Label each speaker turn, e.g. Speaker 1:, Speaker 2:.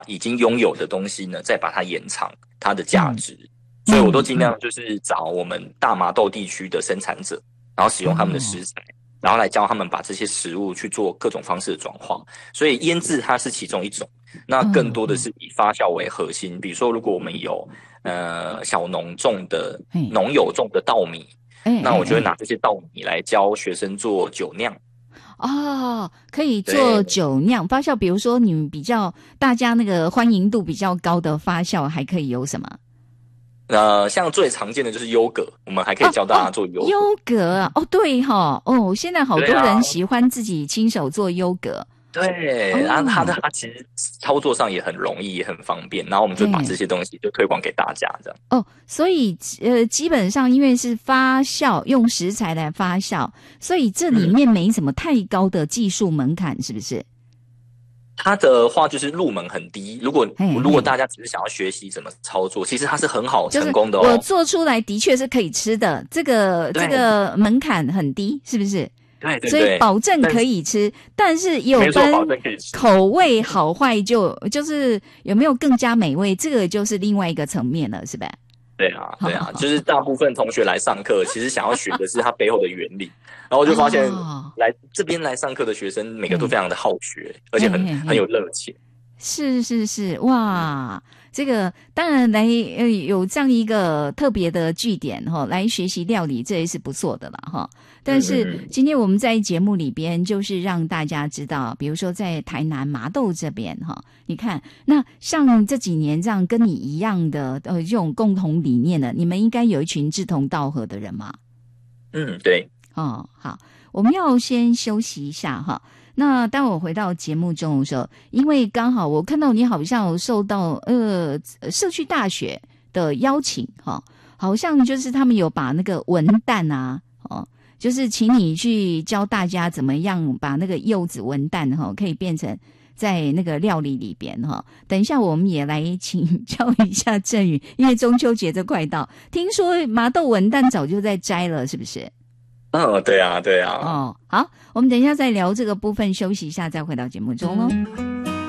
Speaker 1: 已经拥有的东西呢，再把它延长它的价值。所以我都尽量就是找我们大麻豆地区的生产者，然后使用他们的食材，然后来教他们把这些食物去做各种方式的转化。所以腌制它是其中一种，那更多的是以发酵为核心。比如说，如果我们有小农种的农友种的稻米，那我就会拿这些稻米来教学生做酒酿。
Speaker 2: 哦，可以做酒酿发酵，比如说你们比较大家那个欢迎度比较高的发酵还可以有什么？
Speaker 1: 像最常见的就是优格，我们还可以教大家做优格。
Speaker 2: 优格啊，哦对齁，哦，现在好多人喜欢自己亲手做优格。
Speaker 1: 对，然后它其实操作上也很容易，也很方便。然后我们就把这些东西就推广给大家，这样。
Speaker 2: 哦，所以基本上因为是发酵，用食材来发酵，所以这里面没什么太高的技术门槛，是不是？
Speaker 1: 它的话就是入门很低，如果大家只是想要学习怎么操作，其实它是很好成功的哦。
Speaker 2: 我做出来的确是可以吃的，这个门槛很低，是不是？
Speaker 1: 对，
Speaker 2: 所以保证可以吃，但是有分口味好坏就是有没有更加美味，这个就是另外一个层面了，是吧？
Speaker 1: 对啊，就是大部分同学来上课，其实想要学的是它背后的原理，然后我就发现来这边来上课的学生每个都非常的好学，而且很有热情。是，哇！这个当然来有这样一个特别的据点来学习料理，这也是不错的啦但是今天我们在节目里边就是让大家知道，比如说在台南麻豆这边你看那像这几年这样跟你一样的这种共同理念的，你们应该有一群志同道合的人嘛？ 对。
Speaker 2: 好，我们要先休息一下那当我回到节目中的时候，因为刚好我看到你好像有受到社区大学的邀请好像就是他们有把那个文旦啊就是请你去教大家怎么样把那个柚子文旦可以变成在那个料理里边等一下我们也来请教一下振宇，因为中秋节就快到，听说麻豆文旦早就在摘了，是不是？
Speaker 1: 对啊。
Speaker 2: 好，我们等一下再聊这个部分，休息一下再回到节目中哦。